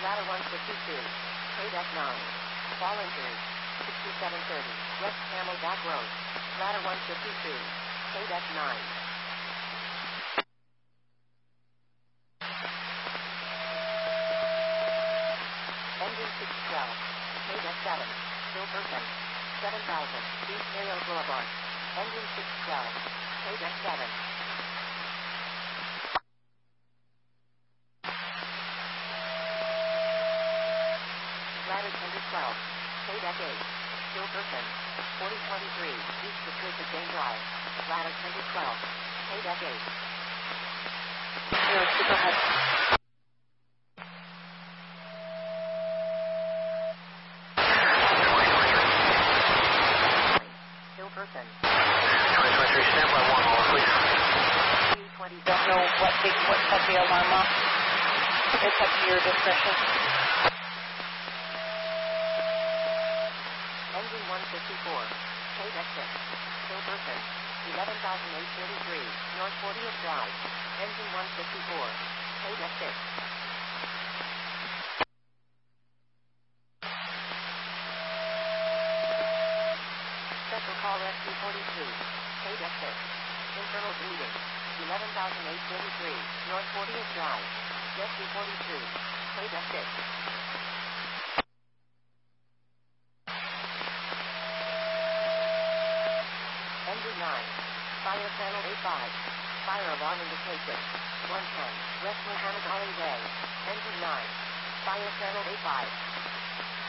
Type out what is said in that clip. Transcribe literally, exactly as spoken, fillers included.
Ladder one fifty-two. K deck nine. Fall injury. sixty-seven thirty. West Camelback Road. Ladder one fifty-two. K deck nine. Engine six twelve. K deck seven. Silverton. seven thousand. East Mayo Boulevard. Engine six twelve. K deck seven. Ladder ten to twelve. K deck eight. Silverton. forty twenty-three. East Patricia Jane Drive. Ladder ten to twelve. K deck eight. Zero, go ahead. Silverton. twenty twenty-three, stand by one, all clear. twenty. Don't know what big, what set the alarm off. It's up to your discretion. Engine one fifty-four. K deck six. Silverton. eleven thousand eight hundred thirty-three. North fortieth Drive. Engine one fifty-four. K deck six. Special call rescue forty-two. K deck six. Internal bleeding. eleven thousand eight hundred thirty-three. North fortieth Drive. Rescue forty-two. K deck six. Engine nine. Fire panel A five. Fire alarm indication. one ten. West Muhammad Ali Way. Engine nine. Fire panel A five.